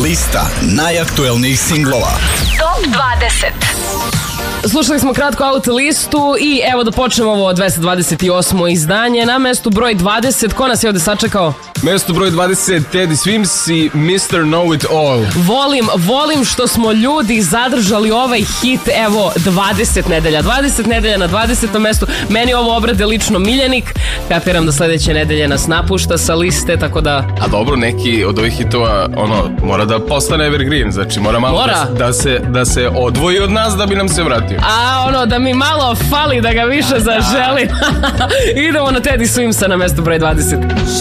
Lista najaktuelnijih singlova. Top 20. Slušali smo kratko auto listu i evo da počnemo ovo 228. izdanje. Na mestu broj 20, ko nas je ovde sačekao? Mesto broj 20, Teddy Swims i Mr. Know It All. Volim što smo ljudi zadržali ovaj hit, evo 20 nedelja. 20 nedelja na 20. mestu. Meni ovo obrade lično miljenik. Kapiram da sledeće nedelje nas napušta sa liste, tako da... A dobro, neki od ovih hitova, mora da postane evergreen, znači mora malo da se odvoji od nas da bi nam se vratio. A da mi malo fali da ga više zaželim. Idemo na Teddy Swimsa na mesto broj 20.